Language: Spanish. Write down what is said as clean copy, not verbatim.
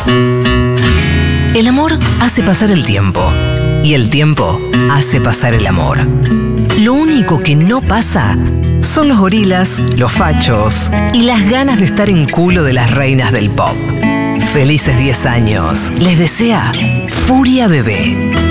El amor hace pasar el tiempo y el tiempo hace pasar el amor. Lo único que no pasa son los gorilas, los fachos y las ganas de estar en culo de las reinas del pop. Felices 10 años. Les desea Furia Bebé.